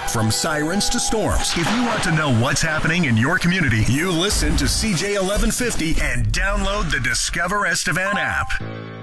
From sirens to storms, if you want to know what's happening in your community, you listen to CJ 1150 and download the Discover Estevan app.